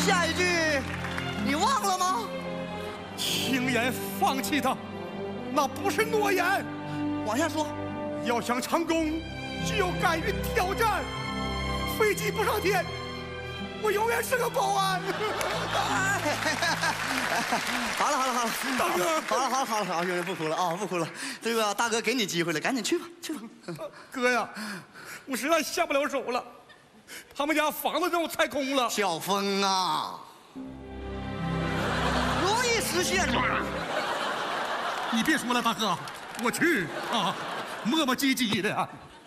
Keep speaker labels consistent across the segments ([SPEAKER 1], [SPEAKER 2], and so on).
[SPEAKER 1] 下一句你忘了吗？
[SPEAKER 2] 轻言放弃他，那不是诺言。
[SPEAKER 1] 往下说。
[SPEAKER 2] 要想成功，就要敢于挑战。飞机不上天，我永远是个保安。
[SPEAKER 1] 好了，
[SPEAKER 2] 大哥，
[SPEAKER 1] 好了，兄弟不哭了啊，不哭了。这个大哥给你机会了，赶紧去吧，去吧。
[SPEAKER 2] 哥呀，我实在下不了手了，他们家房子让我拆空了。
[SPEAKER 1] 小峰啊，容易实现吗？
[SPEAKER 2] 你别说了，大哥，我去啊，磨磨唧唧的。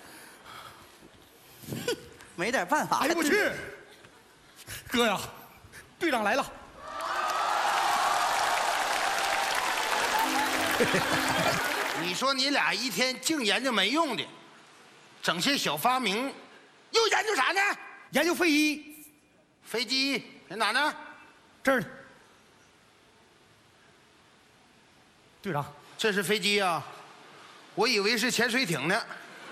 [SPEAKER 1] 哼，没点办法。
[SPEAKER 2] 哎呦我去！哥呀，队长来了。
[SPEAKER 3] 你说你俩一天净研究没用的，整些小发明，又研究啥呢？
[SPEAKER 2] 研究飞机，
[SPEAKER 3] 飞机在哪呢？
[SPEAKER 2] 这儿呢。队长，
[SPEAKER 3] 这是飞机啊，我以为是潜水艇呢。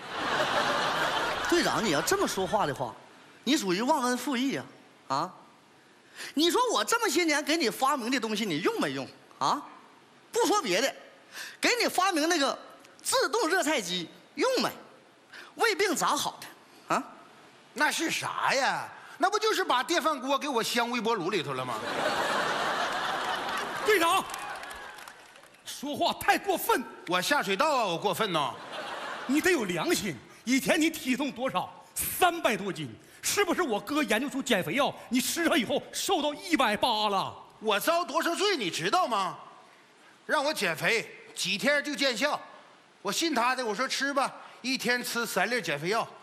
[SPEAKER 1] 队长，你要这么说话的话，你属于忘恩负义啊！啊，你说我这么些年给你发明的东西，你用没用啊？不说别的，给你发明那个自动热菜机用没？胃病咋好的？啊？
[SPEAKER 3] 那是啥呀？那不就是把电饭锅给我镶微波炉里头了吗？
[SPEAKER 2] 队长，说话太过分！
[SPEAKER 3] 我下水道啊，我过分呢？
[SPEAKER 2] 你得有良心。以前你体重多少？300多斤，是不是我哥研究出减肥药，你吃上以后瘦到180了？
[SPEAKER 3] 我遭多少罪你知道吗？让我减肥几天就见效，我信他的，我说吃吧，1天吃3粒减肥药。